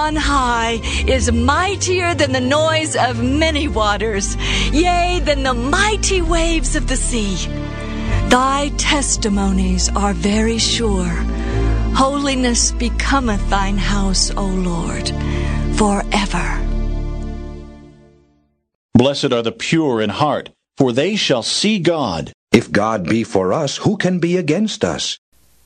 on high is mightier than the noise of many waters, yea, than the mighty waves of the sea. Thy testimonies are very sure. Holiness becometh thine house, O Lord, forever. Blessed are the pure in heart, for they shall see God. If God be for us, who can be against us?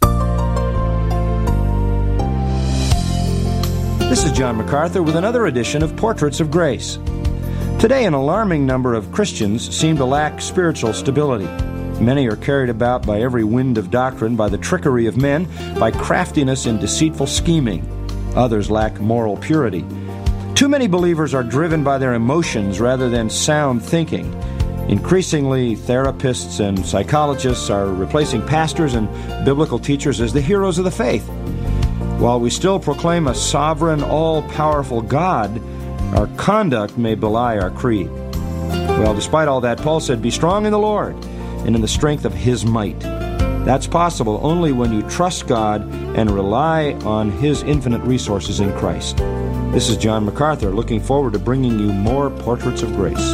This is John MacArthur with another edition of Portraits of Grace. Today, an alarming number of Christians seem to lack spiritual stability. Many are carried about by every wind of doctrine, by the trickery of men, by craftiness and deceitful scheming. Others lack moral purity. Too many believers are driven by their emotions rather than sound thinking. Increasingly, therapists and psychologists are replacing pastors and biblical teachers as the heroes of the faith. While we still proclaim a sovereign, all-powerful God, our conduct may belie our creed. Well, despite all that, Paul said, "Be strong in the Lord and in the strength of His might." That's possible only when you trust God and rely on His infinite resources in Christ. This is John MacArthur, looking forward to bringing you more Portraits of Grace.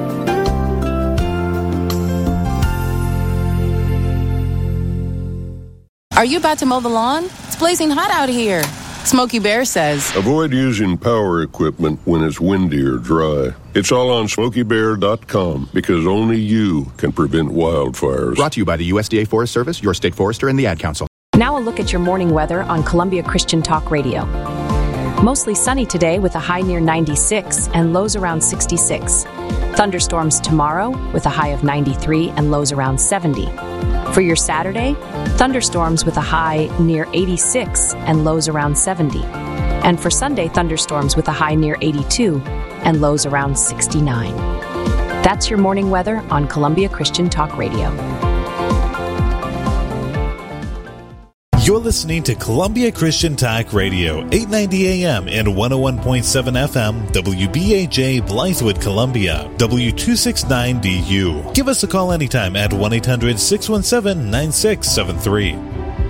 Are you about to mow the lawn? It's blazing hot out here. Smokey Bear says, avoid using power equipment when it's windy or dry. It's all on SmokeyBear.com because only you can prevent wildfires. Brought to you by the USDA Forest Service, your state forester, and the Ad Council. Now a look at your morning weather on Columbia Christian Talk Radio. Mostly sunny today with a high near 96 and lows around 66. Thunderstorms tomorrow with a high of 93 and lows around 70. For your Saturday, thunderstorms with a high near 86 and lows around 70. And for Sunday, thunderstorms with a high near 82 and lows around 69. That's your morning weather on Columbia Christian Talk Radio. You're listening to Columbia Christian Talk Radio, 890 AM and 101.7 FM, WBAJ, Blythewood, Columbia, W269DU. Give us a call anytime at 1-800-617-9673.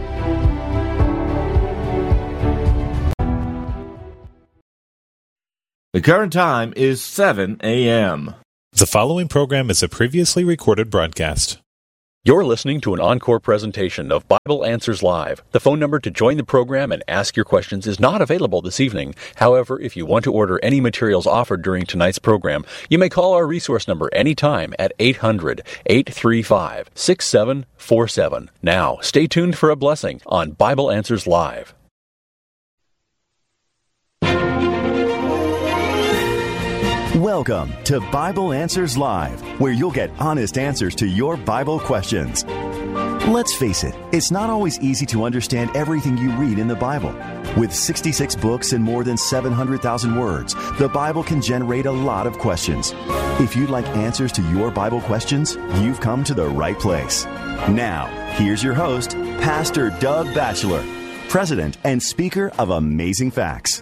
The current time is 7 a.m. The following program is a previously recorded broadcast. You're listening to an encore presentation of Bible Answers Live. The phone number to join the program and ask your questions is not available this evening. However, if you want to order any materials offered during tonight's program, you may call our resource number anytime at 800-835-6747. Now, stay tuned for a blessing on Bible Answers Live. Welcome to Bible Answers Live, where you'll get honest answers to your Bible questions. Let's face it, it's not always easy to understand everything you read in the Bible. With 66 books and more than 700,000 words, the Bible can generate a lot of questions. If you'd like answers to your Bible questions, you've come to the right place. Now, here's your host, Pastor Doug Batchelor, President and Speaker of Amazing Facts.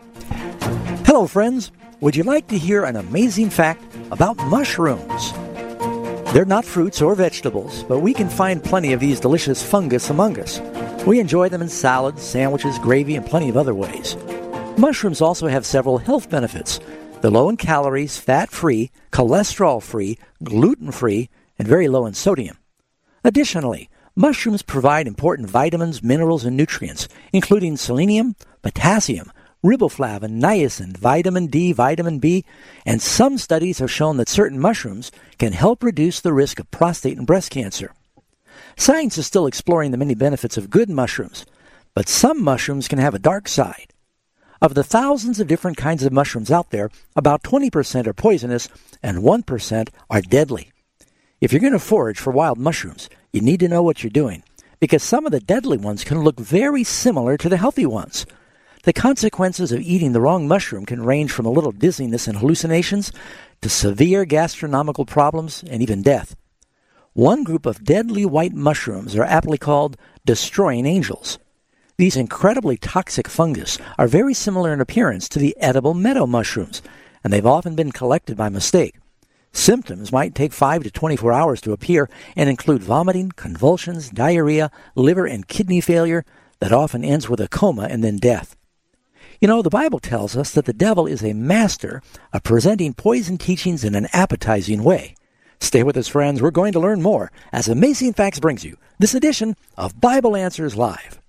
Hello, friends. Would you like to hear an amazing fact about mushrooms? They're not fruits or vegetables, but we can find plenty of these delicious fungus among us. We enjoy them in salads, sandwiches, gravy, and plenty of other ways. Mushrooms also have several health benefits. They're low in calories, fat-free, cholesterol-free, gluten-free, and very low in sodium. Additionally, mushrooms provide important vitamins, minerals, and nutrients, including selenium, potassium, riboflavin, niacin, vitamin D, vitamin B, and some studies have shown that certain mushrooms can help reduce the risk of prostate and breast cancer. Science is still exploring the many benefits of good mushrooms, but some mushrooms can have a dark side. Of the thousands of different kinds of mushrooms out there, about 20% are poisonous and 1% are deadly. If you're going to forage for wild mushrooms, you need to know what you're doing, because some of the deadly ones can look very similar to the healthy ones. The consequences of eating the wrong mushroom can range from a little dizziness and hallucinations to severe gastronomical problems and even death. One group of deadly white mushrooms are aptly called destroying angels. These incredibly toxic fungus are very similar in appearance to the edible meadow mushrooms, and they've often been collected by mistake. Symptoms might take 5 to 24 hours to appear and include vomiting, convulsions, diarrhea, liver and kidney failure that often ends with a coma and then death. You know, the Bible tells us that the devil is a master of presenting poison teachings in an appetizing way. Stay with us, friends. We're going to learn more as Amazing Facts brings you this edition of Bible Answers Live.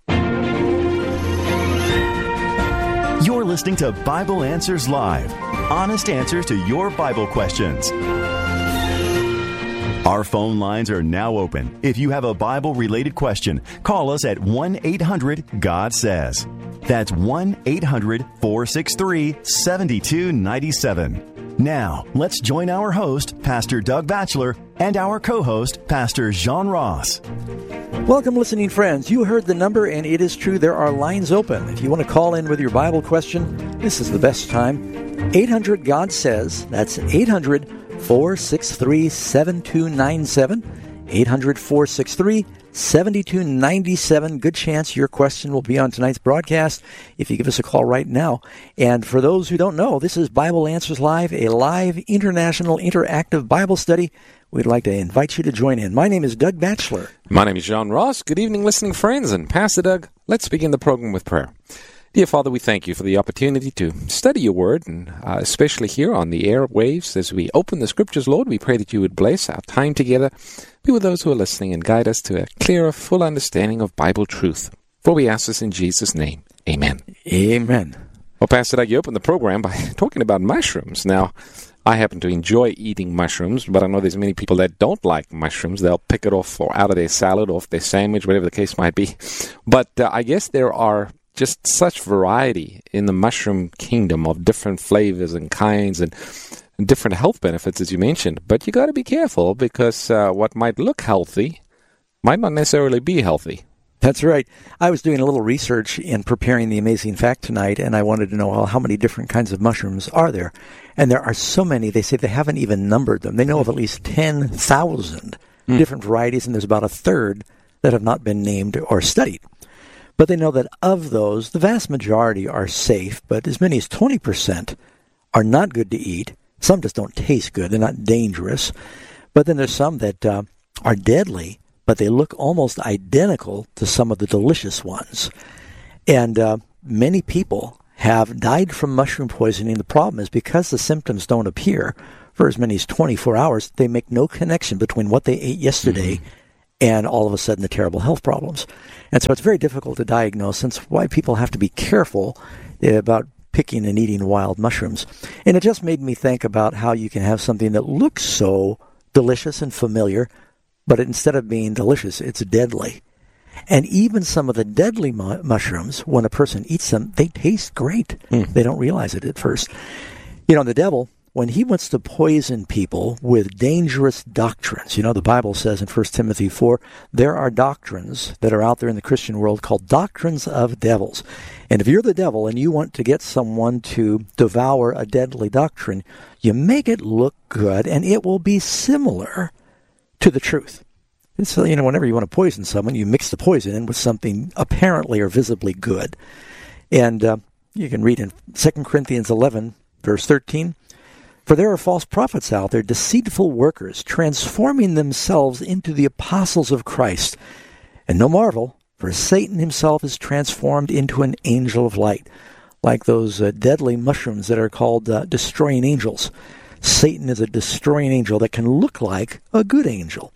You're listening to Bible Answers Live. Honest answers to your Bible questions. Our phone lines are now open. If you have a Bible-related question, call us at 1-800-GOD-SAYS. That's 1-800-463-7297. Now, let's join our host, Pastor Doug Batchelor, and our co-host, Pastor John Ross. Welcome, listening friends. You heard the number, and it is true. There are lines open. If you want to call in with your Bible question, this is the best time. 800-GOD-SAYS. That's 800-463-7297. 800-463-7297. Good chance your question will be on tonight's broadcast if you give us a call right now. And for those who don't know, this is Bible Answers Live, a live international interactive Bible study. We'd like to invite you to join in. My name is Doug Batchelor. My name is John Ross. Good evening, listening friends. And Pastor Doug, let's begin the program with prayer. Dear Father, we thank you for the opportunity to study your word, and especially here on the airwaves as we open the scriptures, Lord. We pray that you would bless our time together, be with those who are listening, and guide us to a clearer, full understanding of Bible truth. For we ask this in Jesus' name. Amen. Amen. Well, Pastor Doug, you opened the program by talking about mushrooms. Now, I happen to enjoy eating mushrooms, but I know there's many people that don't like mushrooms. They'll pick it off or out of their salad, off their sandwich, whatever the case might be. But I guess there are just such variety in the mushroom kingdom of different flavors and kinds and different health benefits, as you mentioned. But you got to be careful because what might look healthy might not necessarily be healthy. That's right. I was doing a little research in preparing the Amazing Fact tonight, and I wanted to know how many different kinds of mushrooms are there. And there are so many, they say they haven't even numbered them. They know of at least 10,000 different varieties, and there's about a third that have not been named or studied. But they know that of those, the vast majority are safe, but as many as 20% are not good to eat. Some just don't taste good. They're not dangerous. But then there's some that are deadly, but they look almost identical to some of the delicious ones. And many people have died from mushroom poisoning. The problem is because the symptoms don't appear for as many as 24 hours, they make no connection between what they ate yesterday and all of a sudden the terrible health problems. And so it's very difficult to diagnose, and it's why people have to be careful about picking and eating wild mushrooms. And it just made me think about how you can have something that looks so delicious and familiar, but instead of being delicious, it's deadly. And even some of the deadly mushrooms, when a person eats them, they taste great. They don't realize it at first. You know, the devil, when he wants to poison people with dangerous doctrines, you know, the Bible says in 1 Timothy 4, there are doctrines that are out there in the Christian world called doctrines of devils. And if you're the devil and you want to get someone to devour a deadly doctrine, you make it look good and it will be similar to the truth. And so, you know, whenever you want to poison someone, you mix the poison in with something apparently or visibly good. And you can read in 2 Corinthians 11, verse 13, for there are false prophets out there, deceitful workers, transforming themselves into the apostles of Christ. And no marvel, for Satan himself is transformed into an angel of light, like those deadly mushrooms that are called destroying angels. Satan is a destroying angel that can look like a good angel.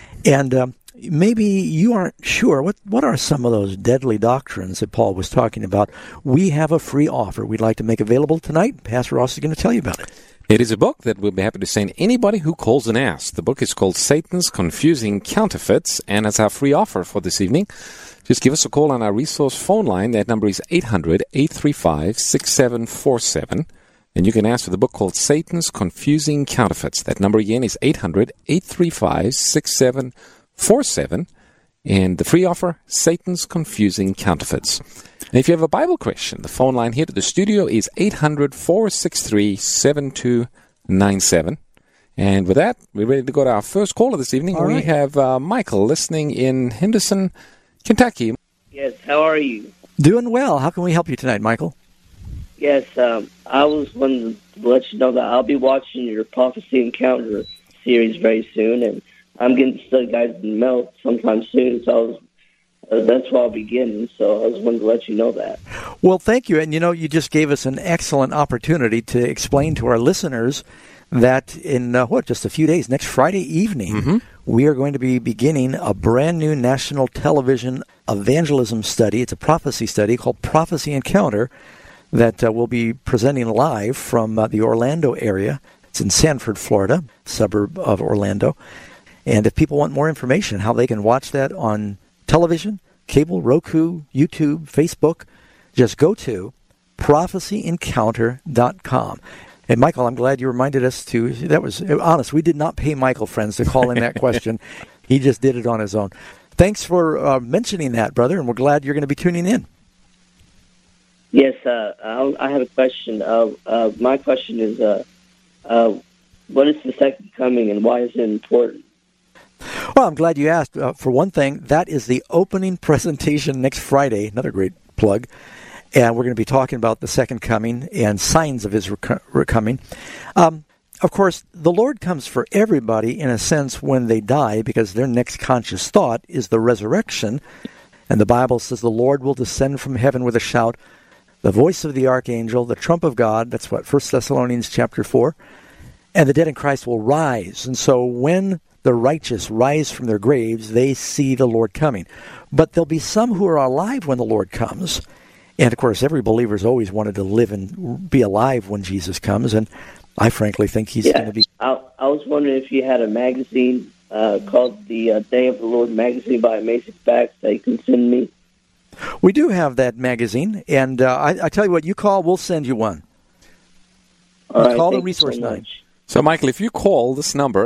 And maybe you aren't sure, what are some of those deadly doctrines that Paul was talking about? We have a free offer we'd like to make available tonight. Pastor Ross is going to tell you about it. It is a book that we'll be happy to send anybody who calls and asks. The book is called Satan's Confusing Counterfeits, and it's our free offer for this evening. Just give us a call on our resource phone line. That number is 800-835-6747. And you can ask for the book called Satan's Confusing Counterfeits. That number again is 800-835-6747. And the free offer, Satan's Confusing Counterfeits. And if you have a Bible question, the phone line here to the studio is 800-463-7297. And with that, we're ready to go to our first caller this evening. All right. We have Michael listening in Henderson, Kentucky. Yes, how are you? Doing well. How can we help you tonight, Michael? Yes, I was wanting to let you know that I'll be watching your Prophecy Encounter series very soon, and I'm getting to study Guys in the Mail sometime soon, so I was that's where I'll be getting. So I just wanted to let you know that. Well, thank you. And, you just gave us an excellent opportunity to explain to our listeners that in, just a few days, next Friday evening, we are going to be beginning a brand new national television evangelism study. It's a prophecy study called Prophecy Encounter that we'll be presenting live from the Orlando area. It's in Sanford, Florida, suburb of Orlando. And if people want more information, how they can watch that on television, cable, Roku, YouTube, Facebook, just go to prophecyencounter.com. And Michael, I'm glad you reminded us to, that was honest, we did not pay Michael, friends, to call in that question. He just did it on his own. Thanks for mentioning that, brother, and we're glad you're going to be tuning in. Yes, I have a question. My question is, what is the second coming and why is it important? Well, I'm glad you asked. For one thing, that is the opening presentation next Friday, another great plug. And we're going to be talking about the second coming and signs of his coming. Of course, the Lord comes for everybody in a sense when they die, because their next conscious thought is the resurrection. And the Bible says the Lord will descend from heaven with a shout, the voice of the archangel, the trump of God. That's what 1 Thessalonians chapter 4. And the dead in Christ will rise. And so when the righteous rise from their graves, they see the Lord coming. But there'll be some who are alive when the Lord comes. And, of course, every believer's always wanted to live and be alive when Jesus comes, and I frankly think he's going to be... I was wondering if you had a magazine called the Day of the Lord magazine by Amazing Facts that you can send me. We do have that magazine, and I tell you what, you call, we'll send you one. All right, call the Resource 9. So, Michael, if you call this number,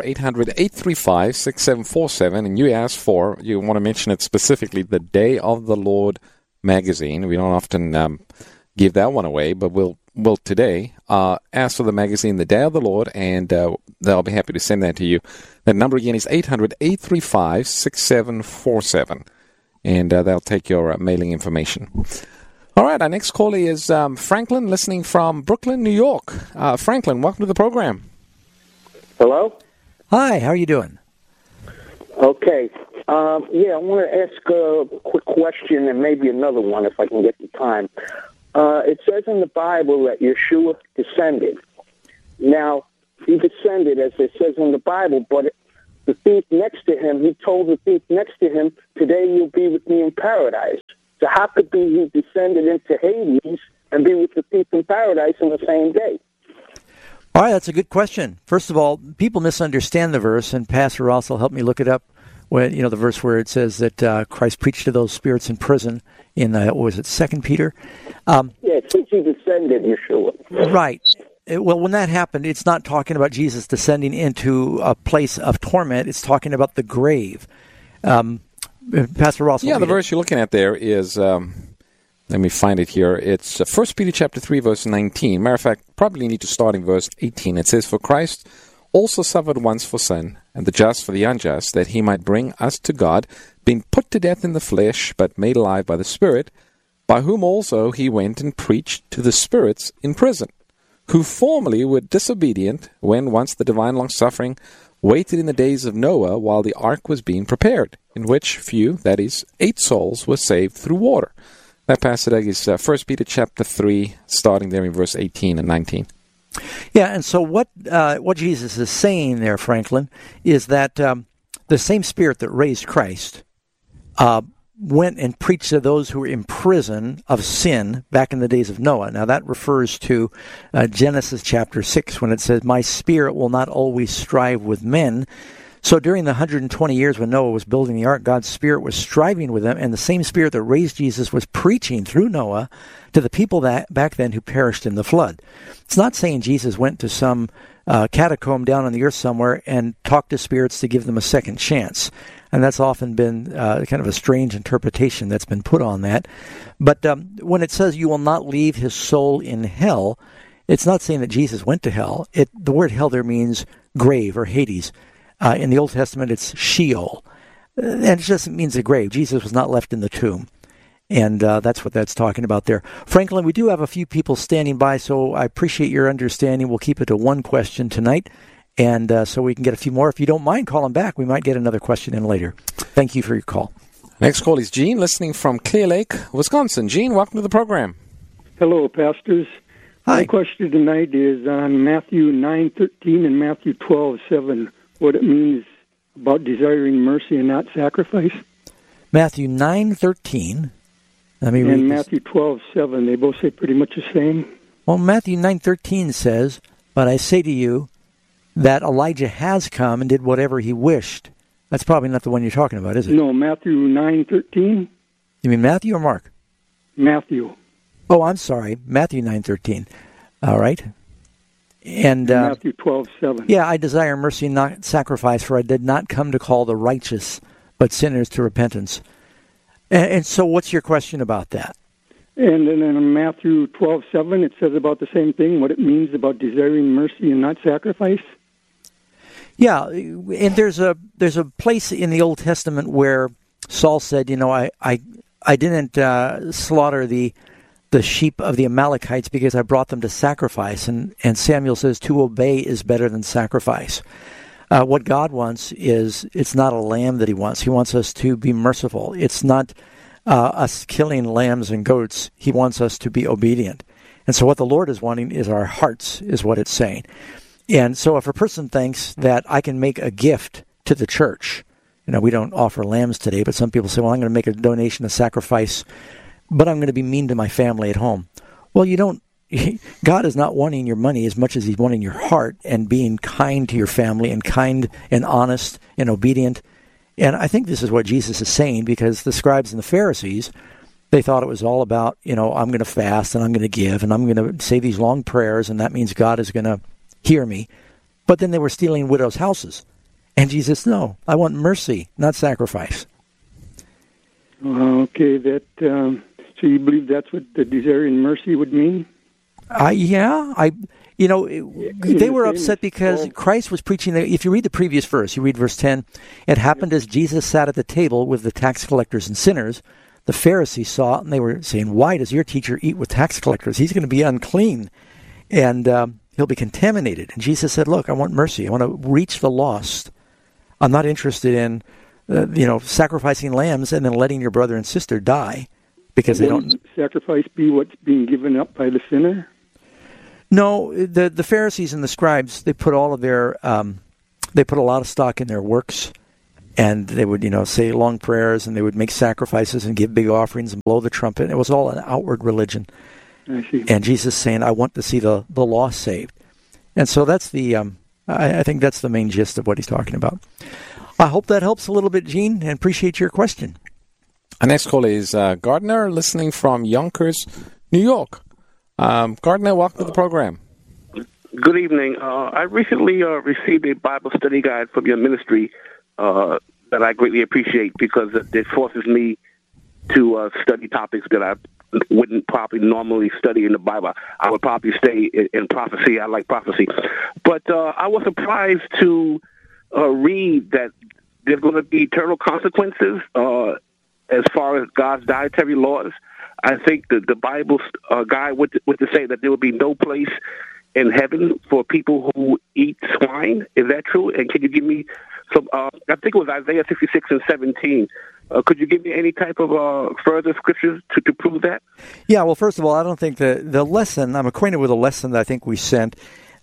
800-835-6747, and you want to mention it specifically, the Day of the Lord magazine. We don't often give that one away, but we'll today ask for the magazine, The Day of the Lord, and they'll be happy to send that to you. That number again is 800-835-6747, and they'll take your mailing information. All right, our next caller is Franklin, listening from Brooklyn, New York. Franklin, welcome to the program. Hello? Hi, how are you doing? Okay. I want to ask a quick question and maybe another one if I can get the time. It says in the Bible that Yeshua descended. Now, he descended, as it says in the Bible, but the thief next to him, he told the thief next to him, today you'll be with me in paradise. So how could he descended into Hades and be with the thief in paradise on the same day? All right, that's a good question. First of all, people misunderstand the verse, and Pastor Ross will help me look it up. When, the verse where it says that Christ preached to those spirits in prison in, 2 Peter? It says he descended, Yeshua. Right. Well, when that happened, it's not talking about Jesus descending into a place of torment. It's talking about the grave. Pastor Ross. Yeah, the verse you're looking at there is, let me find it here. It's 1 Peter chapter 3, verse 19. Matter of fact, probably need to start in verse 18. It says, "For Christ also suffered once for sin, and the just for the unjust, that he might bring us to God, being put to death in the flesh, but made alive by the Spirit, by whom also he went and preached to the spirits in prison, who formerly were disobedient, when once the divine long-suffering waited in the days of Noah while the ark was being prepared, in which few, that is, 8 souls, were saved through water." That passage is 1 Peter chapter 3, starting there in verse 18 and 19. Yeah, and so what Jesus is saying there, Franklin, is that the same Spirit that raised Christ went and preached to those who were in prison of sin back in the days of Noah. Now, that refers to Genesis chapter 6, when it says, "My Spirit will not always strive with men." So during the 120 years when Noah was building the ark, God's Spirit was striving with them, and the same Spirit that raised Jesus was preaching through Noah to the people that back then who perished in the flood. It's not saying Jesus went to some catacomb down on the earth somewhere and talked to spirits to give them a second chance. And that's often been kind of a strange interpretation that's been put on that. But when it says you will not leave his soul in hell, it's not saying that Jesus went to hell. The word hell there means grave or Hades. In the Old Testament, it's Sheol. And it just means the grave. Jesus was not left in the tomb. And that's what that's talking about there. Franklin, we do have a few people standing by, so I appreciate your understanding. We'll keep it to one question tonight, and so we can get a few more. If you don't mind calling back, we might get another question in later. Thank you for your call. Next call is Gene, listening from Clear Lake, Wisconsin. Gene, welcome to the program. Hello, pastors. Hi. My question tonight is on Matthew 9:13 and Matthew 12:7, what it means about desiring mercy and not sacrifice. Matthew 9:13. Let me read and this. Matthew 12:7, they both say pretty much the same. Well, Matthew 9:13 says, "But I say to you that Elijah has come and did whatever he wished." That's probably not the one you're talking about, is it? No, Matthew 9:13. You mean Matthew or Mark? Matthew. Oh, I'm sorry. Matthew 9:13. All right. And Matthew 12:7. Yeah, I desire mercy and not sacrifice, for I did not come to call the righteous, but sinners to repentance. And so what's your question about that? And then in Matthew 12:7, it says about the same thing, what it means about desiring mercy and not sacrifice. Yeah, and there's a place in the Old Testament where Saul said, you know, I didn't slaughter the sheep of the Amalekites because I brought them to sacrifice. And Samuel says to obey is better than sacrifice. What God wants is, it's not a lamb that he wants. He wants us to be merciful. It's not us killing lambs and goats. He wants us to be obedient. And so what the Lord is wanting is our hearts, is what it's saying. And so if a person thinks that I can make a gift to the church, you know, we don't offer lambs today, but some people say, well, I'm going to make a donation, a sacrifice, but I'm going to be mean to my family at home. Well, you don't. God is not wanting your money as much as he's wanting your heart and being kind to your family and kind and honest and obedient. And I think this is what Jesus is saying, because the scribes and the Pharisees, they thought it was all about, you know, I'm going to fast and I'm going to give and I'm going to say these long prayers and that means God is going to hear me. But then they were stealing widows' houses. And Jesus, no, I want mercy, not sacrifice. Okay, so you believe that's what the desiring mercy would mean? They were upset because Christ was preaching. If you read the previous verse, you read verse 10, it happened as Jesus sat at the table with the tax collectors and sinners. The Pharisees saw it, and they were saying, why does your teacher eat with tax collectors? He's going to be unclean, and he'll be contaminated. And Jesus said, look, I want mercy. I want to reach the lost. I'm not interested in, sacrificing lambs and then letting your brother and sister die because they don't. Sacrifice be what's being given up by the sinner? No, the Pharisees and the scribes, they put all of their, they put a lot of stock in their works, and they would, say long prayers, and they would make sacrifices and give big offerings and blow the trumpet. It was all an outward religion. I see. And Jesus saying, I want to see the lost saved. And so that's I think that's the main gist of what he's talking about. I hope that helps a little bit, Gene, and appreciate your question. Our next call is Gardner, listening from Yonkers, New York. Gardner, welcome to the program. Good evening. I recently received a Bible study guide from your ministry that I greatly appreciate because it forces me to study topics that I wouldn't probably normally study in the Bible. I would probably stay in prophecy. I like prophecy. But I was surprised to read that there's going to be eternal consequences as far as God's dietary laws. I think that the Bible guy would to say that there will be no place in heaven for people who eat swine. Is that true? And can you give me some, I think it was Isaiah 66 and 17. Could you give me any type of further scriptures to prove that? Yeah, well, first of all, I don't think the lesson, I'm acquainted with a lesson that I think we sent.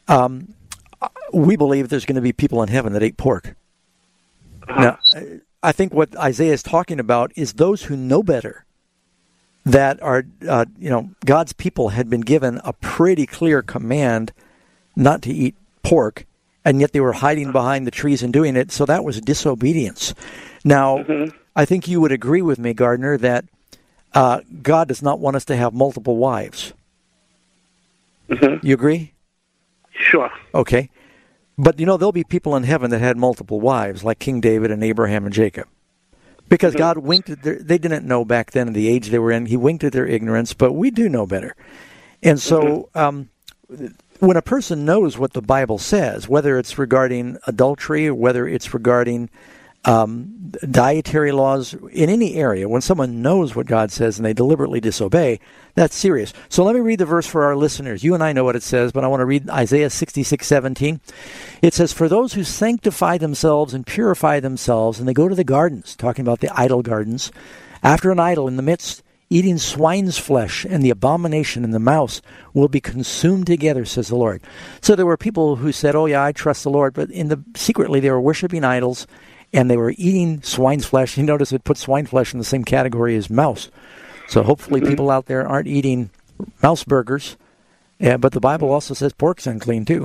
We believe there's going to be people in heaven that ate pork. Now, I think what Isaiah is talking about is those who know better, that are, God's people had been given a pretty clear command not to eat pork, and yet they were hiding behind the trees and doing it, so that was disobedience. Now, I think you would agree with me, Gardner, that God does not want us to have multiple wives. You agree? Sure. Okay. But, there'll be people in heaven that had multiple wives, like King David and Abraham and Jacob. Because God winked at they didn't know back then in the age they were in. He winked at their ignorance, but we do know better. And so when a person knows what the Bible says, whether it's regarding adultery or whether it's regarding dietary laws in any area. When someone knows what God says and they deliberately disobey, that's serious. So let me read the verse for our listeners. You and I know what it says, but I want to read Isaiah 66:17. It says, "For those who sanctify themselves and purify themselves, and they go to the gardens," talking about the idol gardens, "after an idol in the midst, eating swine's flesh, and the abomination and the mouse will be consumed together, says the Lord." So there were people who said, "Oh yeah, I trust the Lord," but secretly they were worshiping idols, and they were eating swine's flesh. You notice it puts swine flesh in the same category as mouse. So hopefully people out there aren't eating mouse burgers. Yeah, but the Bible also says pork's unclean too.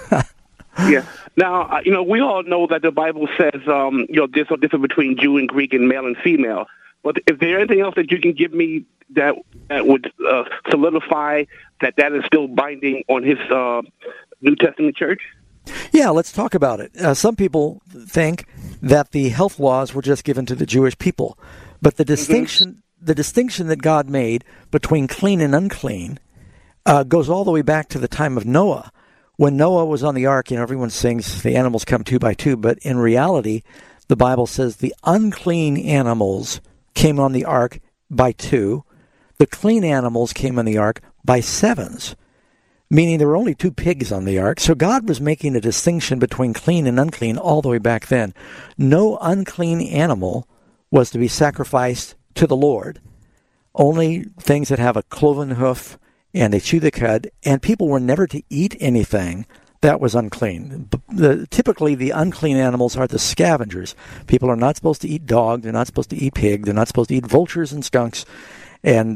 Yeah. Now, we all know that the Bible says, there's a difference between Jew and Greek and male and female. But is there anything else that you can give me that would solidify that is still binding on his New Testament church? Yeah, let's talk about it. Some people think that the health laws were just given to the Jewish people, but the distinction that God made between clean and unclean goes all the way back to the time of Noah. When Noah was on the ark, everyone sings the animals come 2 by 2, but in reality, the Bible says the unclean animals came on the ark by 2. The clean animals came on the ark by 7s. Meaning there were only 2 pigs on the ark. So God was making a distinction between clean and unclean all the way back then. No unclean animal was to be sacrificed to the Lord. Only things that have a cloven hoof and they chew the cud. And people were never to eat anything that was unclean. Typically, the unclean animals are the scavengers. People are not supposed to eat dog. They're not supposed to eat pig. They're not supposed to eat vultures and skunks. And,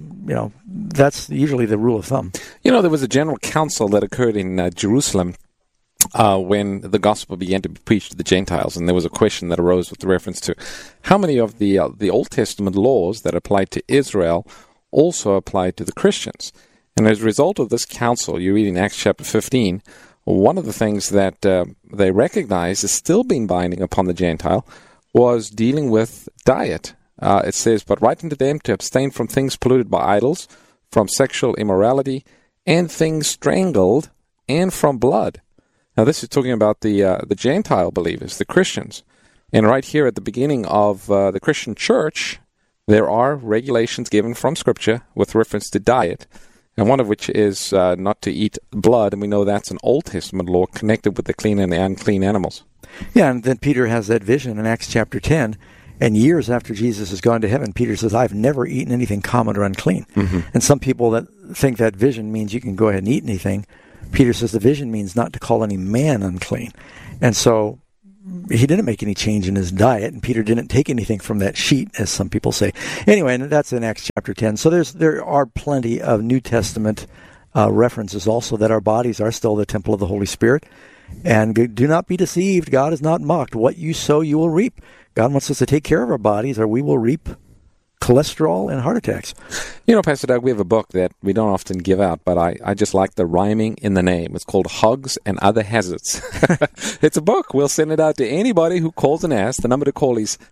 that's usually the rule of thumb. There was a general council that occurred in Jerusalem when the gospel began to be preached to the Gentiles. And there was a question that arose with reference to how many of the Old Testament laws that applied to Israel also applied to the Christians. And as a result of this council, you read in Acts chapter 15, one of the things that they recognized as still being binding upon the Gentile was dealing with diet. It says, "But write unto them to abstain from things polluted by idols, from sexual immorality, and things strangled, and from blood." Now this is talking about the Gentile believers, the Christians. And right here at the beginning of the Christian church, there are regulations given from Scripture with reference to diet, and one of which is not to eat blood, and we know that's an Old Testament law connected with the clean and the unclean animals. Yeah, and then Peter has that vision in Acts chapter 10. And years after Jesus has gone to heaven, Peter says, "I've never eaten anything common or unclean." Mm-hmm. And some people that think that vision means you can go ahead and eat anything, Peter says the vision means not to call any man unclean. And so he didn't make any change in his diet, and Peter didn't take anything from that sheet, as some people say. Anyway, and that's in Acts chapter 10. So there are plenty of New Testament references also that our bodies are still the temple of the Holy Spirit. And do not be deceived. God is not mocked. What you sow, you will reap. God wants us to take care of our bodies, or we will reap cholesterol and heart attacks. Pastor Doug, we have a book that we don't often give out, but I just like the rhyming in the name. It's called Hogs and Other Hazards. It's a book. We'll send it out to anybody who calls and asks. The number to call is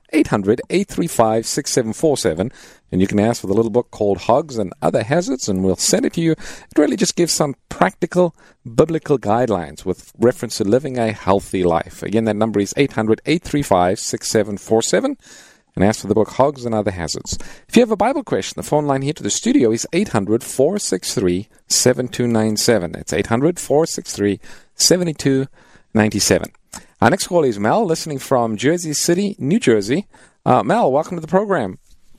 800-835-6747, and you can ask for the little book called Hogs and Other Hazards, and we'll send it to you. It really just gives some practical biblical guidelines with reference to living a healthy life. Again, that number is 800-835-6747. And ask for the book Hogs and Other Hazards. If you have a Bible question, the phone line here to the studio is 800-463-7297. It's 800-463-7297. Our next call is Mel, listening from Jersey City, New Jersey. Mel, welcome to the program.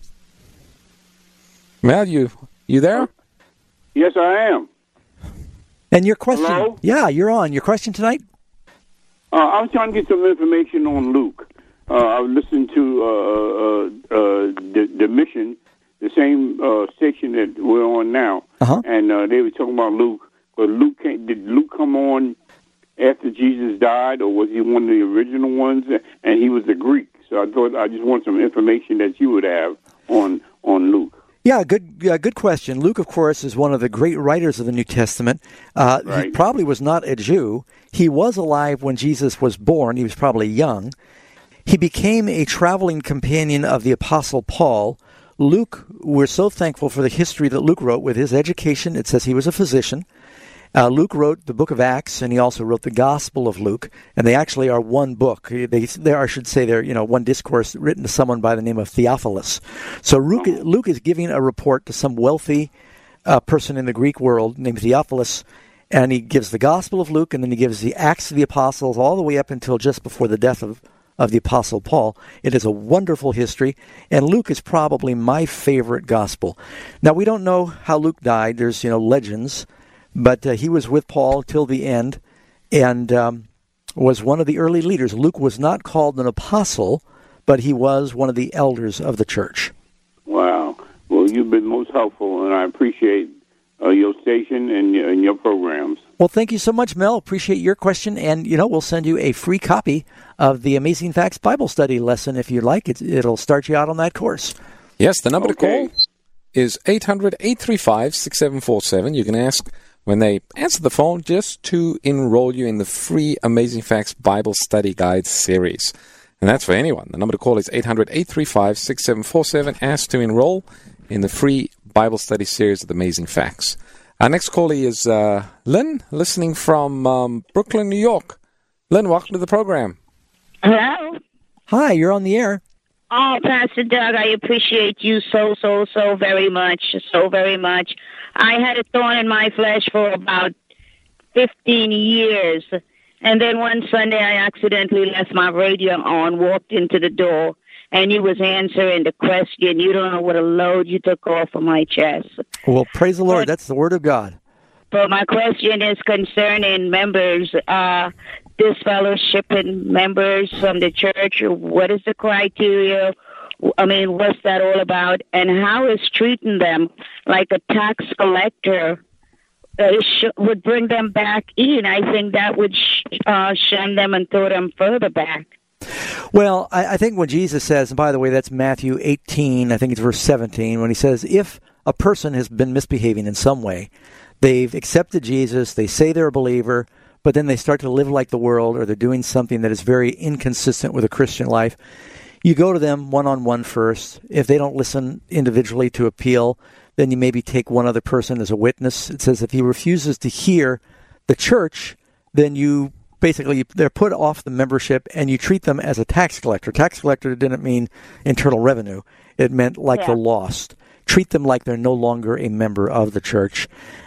Mel, you there? Yes, I am. And your question? Hello? Yeah, you're on. Your question tonight? I was trying to get some information on Luke. I was listening to the Mission, the same station that we're on now, and they were talking about Luke. But did Luke come on after Jesus died, or was he one of the original ones? And he was a Greek, so I thought I just want some information that you would have on Luke. Yeah, good question. Luke, of course, is one of the great writers of the New Testament. Right. He probably was not a Jew. He was alive when Jesus was born. He was probably young. He became a traveling companion of the Apostle Paul. Luke, we're so thankful for the history that Luke wrote with his education. It says he was a physician. Luke wrote the book of Acts, and he also wrote the Gospel of Luke, and they actually are one book. They're one discourse written to someone by the name of Theophilus. So Luke is giving a report to some wealthy person in the Greek world named Theophilus, and he gives the Gospel of Luke, and then he gives the Acts of the Apostles all the way up until just before the death of the Apostle Paul. It is a wonderful history, and Luke is probably my favorite gospel. Now, we don't know how Luke died. There's, legends, but he was with Paul till the end and was one of the early leaders. Luke was not called an apostle, but he was one of the elders of the church. Wow. Well, you've been most helpful, and I appreciate your station and your programs. Well, thank you so much, Mel. Appreciate your question, and, we'll send you a free copy of the Amazing Facts Bible Study lesson if you'd like. It'll start you out on that course. Yes, the number to call is 800-835-6747. You can ask when they answer the phone just to enroll you in the free Amazing Facts Bible Study Guide series. And that's for anyone. The number to call is 800-835-6747. Ask to enroll in the free Bible Study series of the Amazing Facts. Our next caller is Lynn, listening from Brooklyn, New York. Lynn, welcome to the program. Hello? Hi, you're on the air. Oh, Pastor Doug, I appreciate you so very much, so very much. I had a thorn in my flesh for about 15 years, and then one Sunday I accidentally left my radio on, walked into the door, and you was answering the question. You don't know what a load you took off of my chest. Well, praise the Lord. That's the Word of God. But my question is concerning members, disfellowshipping members from the church. What is the criteria? I mean, what's that all about? And how is treating them like a tax collector would bring them back in? I think that would shun them and throw them further back. Well, I think when Jesus says, and by the way, that's Matthew 18, I think it's verse 17, when he says, if a person has been misbehaving in some way, they've accepted Jesus, they say they're a believer, but then they start to live like the world, or they're doing something that is very inconsistent with a Christian life, you go to them one-on-one first. If they don't listen individually to appeal, then you maybe take one other person as a witness. It says if he refuses to hear the church, then you basically, they're put off the membership, and you treat them as a tax collector. Tax collector didn't mean internal revenue. It meant like the lost. Treat them like they're no longer a member of the church.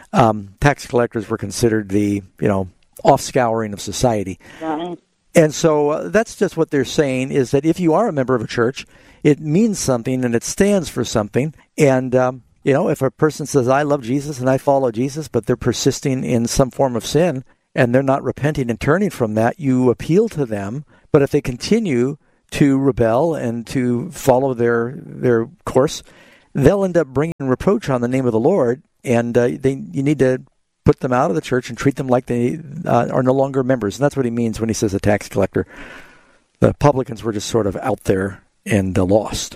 Tax collectors were considered the, off-scouring of society. Right. And so that's just what they're saying, is that if you are a member of a church, it means something and it stands for something. And, if a person says, I love Jesus and I follow Jesus, but they're persisting in some form of sin, and they're not repenting and turning from that, you appeal to them. But if they continue to rebel and to follow their course, they'll end up bringing reproach on the name of the Lord, and you need to put them out of the church and treat them like they are no longer members. And that's what he means when he says a tax collector. The publicans were just sort of out there and lost.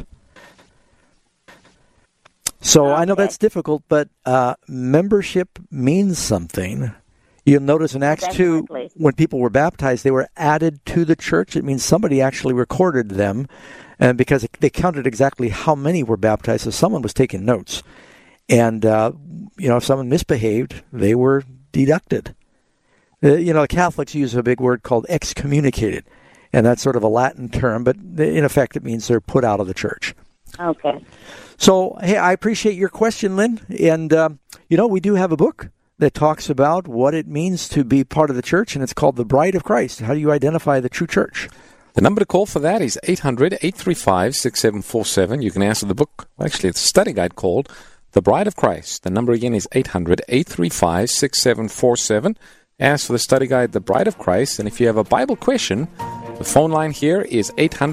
So I know that's difficult, but membership means something. You'll notice in Acts 2, when people were baptized, they were added to the church. It means somebody actually recorded them, and because they counted exactly how many were baptized, so someone was taking notes. And, if someone misbehaved, they were deducted. The Catholics use a big word called excommunicated, and that's sort of a Latin term, but in effect it means they're put out of the church. Okay. So, hey, I appreciate your question, Lynn, and, we do have a book that talks about what it means to be part of the church, and it's called The Bride of Christ. How do you identify the true church? The number to call for that is 800-835-6747. You can ask for the book. Actually, it's a study guide called The Bride of Christ. The number again is 800-835-6747. Ask for the study guide, The Bride of Christ. And if you have a Bible question, the phone line here is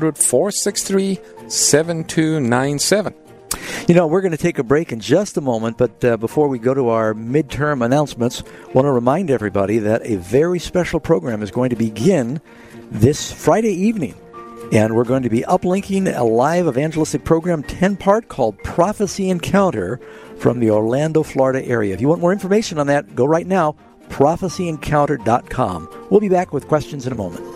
800-463-7297. We're going to take a break in just a moment, but before we go to our midterm announcements, I want to remind everybody that a very special program is going to begin this Friday evening, and we're going to be uplinking a live evangelistic program, 10-part, called Prophecy Encounter from the Orlando, Florida area. If you want more information on that, go right now, prophecyencounter.com. We'll be back with questions in a moment.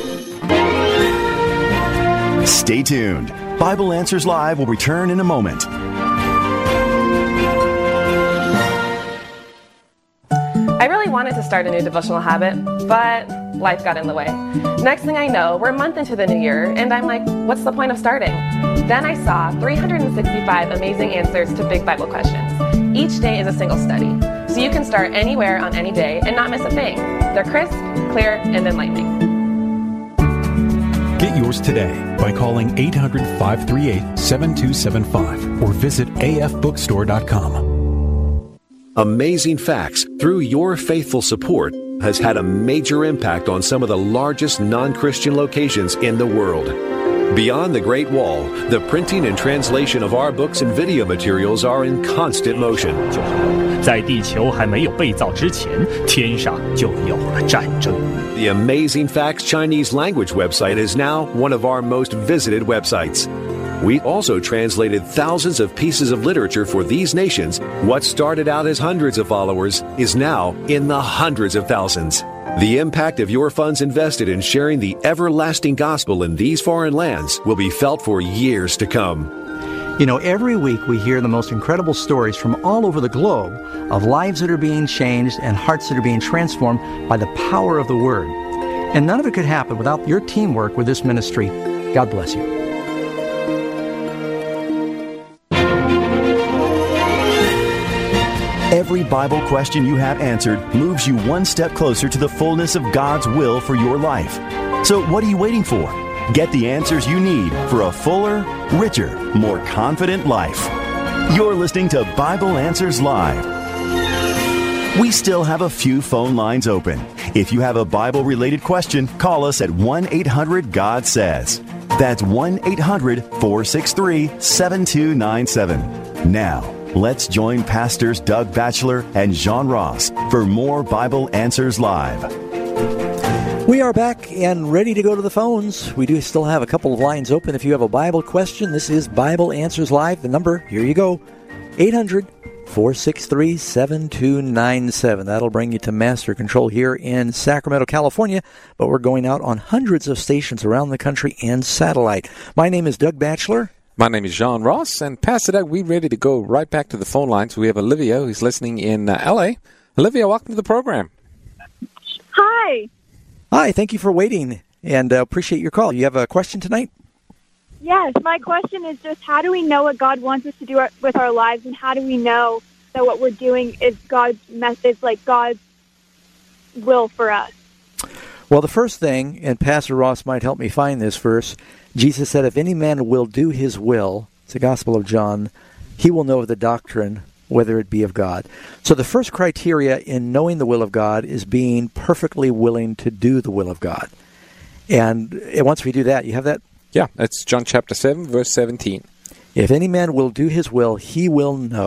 Stay tuned. Bible Answers Live will return in a moment. I really wanted to start a new devotional habit, but life got in the way. Next thing I know, we're a month into the new year, and I'm like, what's the point of starting? Then I saw 365 amazing answers to big Bible questions. Each day is a single study, so you can start anywhere on any day and not miss a thing. They're crisp, clear, and enlightening. Get yours today by calling 800-538-7275 or visit afbookstore.com. Amazing Facts, through your faithful support, has had a major impact on some of the largest non-Christian locations in the world. Beyond the Great Wall, the printing and translation of our books and video materials are in constant motion. 在地球还没有被造之前，天上就有了战争。 The Amazing Facts Chinese language website is now one of our most visited websites. We also translated thousands of pieces of literature for these nations. What started out as hundreds of followers is now in the hundreds of thousands. The impact of your funds invested in sharing the everlasting gospel in these foreign lands will be felt for years to come. You know, every week we hear the most incredible stories from all over the globe of lives that are being changed and hearts that are being transformed by the power of the Word. And none of it could happen without your teamwork with this ministry. God bless you. Every Bible question you have answered moves you one step closer to the fullness of God's will for your life. So what are you waiting for? Get the answers you need for a fuller, richer, more confident life. You're listening to Bible Answers Live. We still have a few phone lines open. If you have a Bible-related question, call us at 1-800-GOD-SAYS. That's 1-800-463-7297. Now, let's join Pastors Doug Batchelor and John Ross for more Bible Answers Live. We are back and ready to go to the phones. We do still have a couple of lines open. If you have a Bible question, this is Bible Answers Live. The number, here you go, 800-463-7297. That'll bring you to Master Control here in Sacramento, California, but we're going out on hundreds of stations around the country and satellite. My name is Doug Batchelor. My name is John Ross, and Pastor Doug, we're ready to go right back to the phone lines. We have Olivia, who's listening in L.A. Olivia, welcome to the program. Hi. Hi, thank you for waiting, and appreciate your call. You have a question tonight? Yes, my question is just how do we know what God wants us to do with our lives, and how do we know that what we're doing is God's message, like God's will for us? Well, the first thing, and Pastor Ross might help me find this verse, Jesus said, if any man will do his will, it's the Gospel of John, he will know of the doctrine, whether it be of God. So the first criteria in knowing the will of God is being perfectly willing to do the will of God. And once we do that, you have that? Yeah, that's John chapter 7, verse 17. If any man will do his will, he will know